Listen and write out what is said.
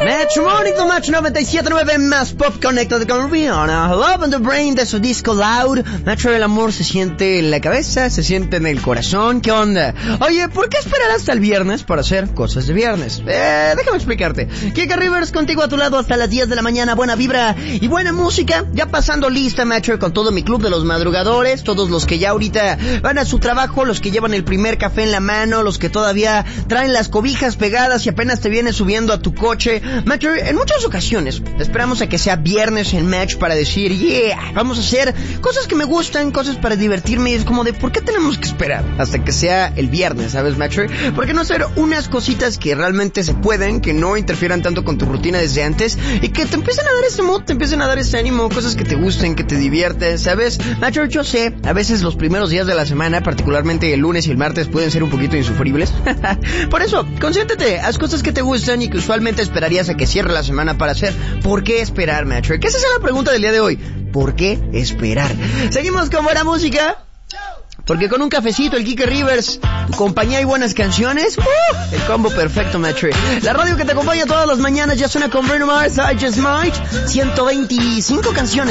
Metromonito Match 97.9 más pop conectado con Rihanna. Love on the Brain de su disco Loud. Metro, el amor se siente en la cabeza, se siente en el corazón. ¿Qué onda? Oye, ¿por qué esperar hasta el viernes para hacer cosas de viernes? Déjame explicarte. Kika Rivers contigo a tu lado hasta las 10 de la mañana. Buena vibra y buena música. Ya pasando lista, Metro, con todo mi club de los madrugadores. Todos los que ya ahorita van a su trabajo, los que llevan el primer café en la mano, los que todavía traen las cobijas pegadas y apenas te vienes subiendo a tu coche. Match, en muchas ocasiones esperamos a que sea viernes en Match para decir, yeah, vamos a hacer cosas que me gustan, cosas para divertirme. Y es como de, ¿por qué tenemos que esperar hasta que sea el viernes, sabes, Match? ¿Por qué no hacer unas cositas que realmente se pueden, que no interfieran tanto con tu rutina desde antes y que te empiecen a dar ese mood, te empiecen a dar ese ánimo, cosas que te gusten, que te divierten, sabes? Match, yo sé, a veces los primeros días de la semana, particularmente el lunes y el martes, pueden ser un poquito insufribles. Por eso, concéntrate, haz cosas que te gustan y que usualmente esperarías a que cierre la semana para hacer. ¿Por qué esperar, Metro? ¿Qué es esa la pregunta del día de hoy? ¿Por qué esperar? Seguimos con buena música. Porque con un cafecito, el Kike Rivers, tu compañía y buenas canciones, el combo perfecto, Metro. La radio que te acompaña todas las mañanas ya suena con Bruno Mars, I Just Might, 125 canciones.